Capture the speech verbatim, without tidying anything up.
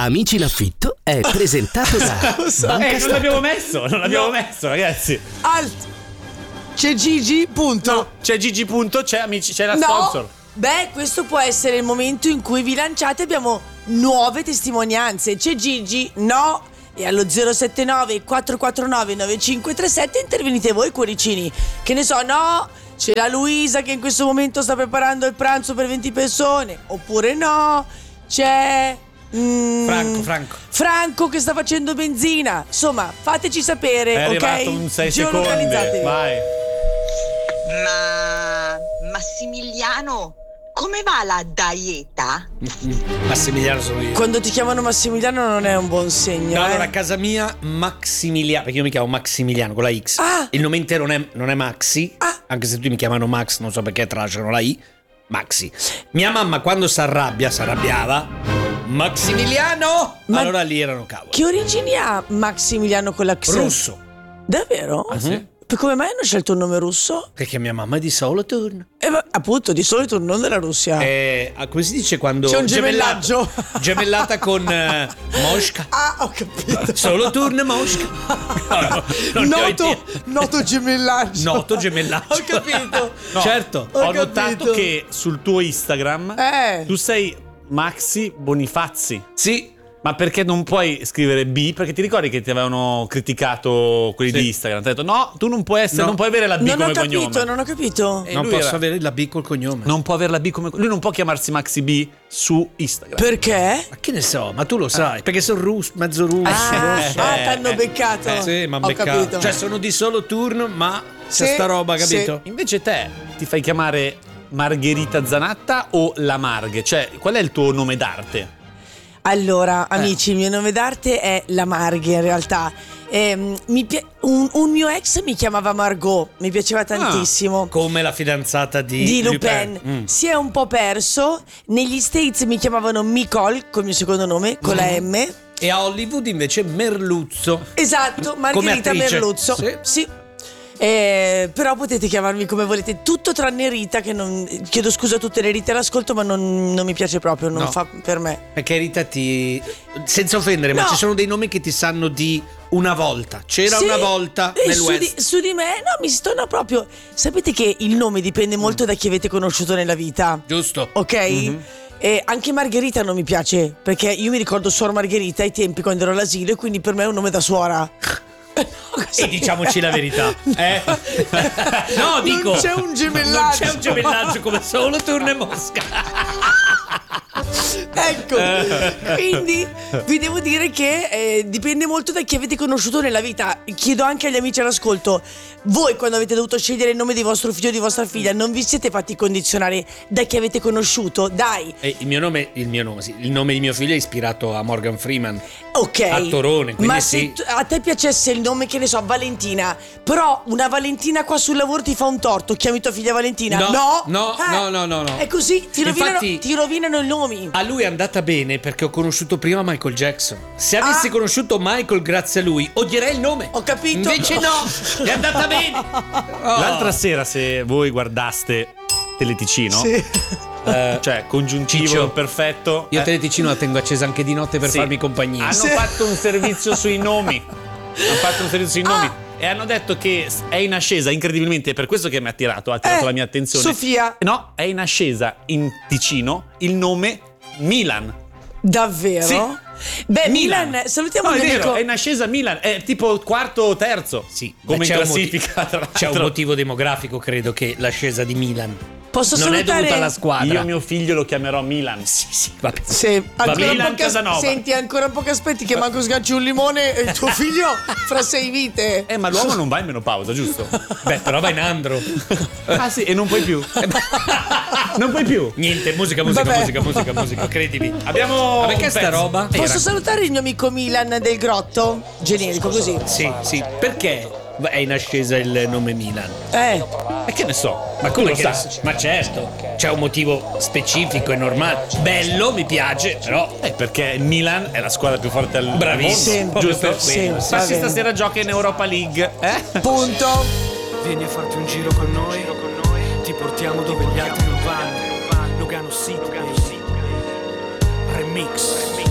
Amici in affitto è presentato da Banca Eh, non Stop. l'abbiamo messo, non l'abbiamo No. messo, ragazzi. Alt. C'è Gigi, punto. No, c'è Gigi punto, c'è amici, c'è la No. sponsor. Beh, questo può essere il momento in cui vi lanciate, abbiamo nuove testimonianze. C'è Gigi, no. E allo zero sette nove quattro quattro nove nove cinque tre sette intervenite voi, cuoricini. Che ne so, no. C'è la Luisa che in questo momento sta preparando il pranzo per venti persone. Oppure no. C'è mm, Franco, Franco. Franco che sta facendo benzina. Insomma, fateci sapere, È ok? arrivato un sei secondi. Geolocalizzatevi. Vai. Ma Massimiliano, come va la dieta? Massimiliano sono io. Quando ti chiamano Massimiliano non è un buon segno. No, eh? allora a casa mia Maximiliano, perché io mi chiamo Maximiliano con la X. Ah. Il nome intero non è, non è Maxi, Ah. anche se tutti mi chiamano Max, non so perché trascinano la I. Maxi. Mia mamma quando si arrabbia, si arrabbiava. Maximiliano! Ma- allora lì erano cavoli. Che origini ha Maximiliano con la X? Russo. Davvero? Ah, sì? Per come mai hanno scelto un nome russo? Perché mia mamma è di Solothurn. Eh, ma, appunto, di solito non della Russia. Eh, ah, come si dice quando C'è un gemellato- gemellaggio. Gemellata con eh, Mosca. Ah, ho capito. Solothurn Mosca. No, no, non ne ho Noto, idea. noto gemellaggio. Noto gemellaggio. Ho capito. No, Certo. Ho Ho capito. notato che sul tuo Instagram Eh. tu sei Maxi Bonifazzi. Sì. Ma perché non puoi scrivere B? Perché ti ricordi che ti avevano criticato quelli Sì. di Instagram? Ti hanno detto no, tu non puoi essere, No. non puoi avere la B Non come ho capito, cognome. non ho capito. E non lui posso era- avere la B col cognome. Non può avere la B come lui non può chiamarsi Maxi B su Instagram. Perché? Ma che ne so, ma tu lo sai, perché sono russo, mezzo russo. Ah, rosso. ah, t'hanno beccato. Eh, sì, ma ho capito. Cioè, sono di solo turno, ma c'è Sì, sta roba, capito? Invece te ti fai chiamare Margherita Zanatta o La Marghe? Cioè, qual è il tuo nome d'arte? Allora, amici, il mio nome d'arte è La Marghe in realtà. Ehm, mi pi- un, un mio ex mi chiamava Margot, mi piaceva tantissimo. Come la fidanzata di, Di Lupin. Mm. Si è un po' perso. Negli States mi chiamavano Nicole, col mio secondo nome, con la M. E a Hollywood invece Merluzzo. Esatto, Margherita attrice. Merluzzo. Sì. Sì. Eh, però potete chiamarmi come volete, tutto tranne Rita, che non. Chiedo scusa a tutte le Rite all'ascolto, ma non, non mi piace proprio, non No. fa per me. Perché Rita ti... Senza offendere, ma No. ci sono dei nomi che ti sanno di una volta. C'era Sì, una volta e nel su West. di, su di me, no, mi stona proprio. Sapete che il nome dipende molto da chi avete conosciuto nella vita, Giusto. ok? E anche Margherita non mi piace, perché io mi ricordo Suor Margherita ai tempi quando ero all'asilo, e quindi per me è un nome da suora. E diciamoci la verità, eh? No, dico. Non c'è un gemellaggio. Non c'è un gemellaggio come solo turno e Mosca. Ecco, quindi vi devo dire che eh, dipende molto da chi avete conosciuto nella vita. Chiedo anche agli amici all'ascolto: voi quando avete dovuto scegliere il nome di vostro figlio o di vostra figlia non vi siete fatti condizionare da chi avete conosciuto? Dai, E il mio nome, il mio nome, sì. Il nome di mio figlio è ispirato a Morgan Freeman. ok. Attorone, quindi ma sì. se t- a te piacesse il nome, che ne so, Valentina, però una Valentina qua sul lavoro ti fa un torto, chiami tua figlia Valentina? No, No, no, Eh, no, no, no, no. È così, ti rovinano, Infatti- ti rovinano i nomi. A lui è andata bene perché ho conosciuto prima Michael Jackson. Se avessi Ah. conosciuto Michael grazie a lui, odierei il nome. Ho capito. Invece no, è andata bene. Oh. L'altra sera, se voi guardaste Teleticino, Sì. Eh, cioè congiuntivo Ciccio, perfetto. io eh, Teleticino la tengo accesa anche di notte per sì. farmi compagnia. Hanno Sì. fatto un servizio sui nomi. Hanno fatto un servizio sui nomi. E hanno detto che è in ascesa, incredibilmente, è per questo che mi ha attirato, ha attirato Eh, la mia attenzione. Sofia. No, è in ascesa in Ticino il nome Milan. Davvero? Sì. Beh, Milan. Milan, salutiamo No, il è mio vero, amico. è in ascesa Milan, è tipo quarto o terzo. Sì, come beh, in c'è un classifica. motivo- tra C'è un l'altro. motivo demografico, credo, che l'ascesa di Milan Posso non è salutare? dovuta alla squadra. Io mio figlio lo chiamerò Milan. Sì, sì, va bene. Sì, ancora Milan, poco as- Casanova. senti, ancora poco aspetti che manco sganci un limone e il tuo figlio fra sei vite. Eh, ma l'uomo non va in menopausa, giusto? Beh, però va in andro. Ah sì, e non puoi più. Non puoi più. Niente, musica, musica, Vabbè. musica, musica, musica, credimi. Abbiamo Ma perché un sta pezzo. roba? Posso salutare il mio amico Milan del Grotto? Generico così. Sì, sì, perché è in ascesa il nome Milan? Eh, E che ne so? Ma come lo che sai? ne so? Ma certo, c'è un motivo specifico e normale. Bello, mi piace, però Eh, perché il Milan è la squadra più forte al Bravissimo. mondo, giusto? Sì, sì, Ma va se bene. stasera gioca in Europa League, eh? punto. Vieni a farti un giro con noi, ti portiamo dove gli altri non vanno. Lugano City, Remix.